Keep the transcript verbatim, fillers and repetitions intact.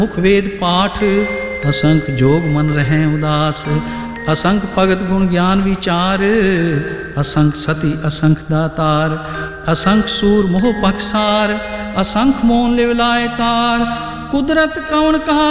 मुख वेद पाठ असंख जोग मन रहें उदास। असंख भगत गुण ज्ञान विचार असंख सती असंख दातार। असंख सूर मोह पखसार असंख मोन लिवलाए तार। कुदरत कौन कहा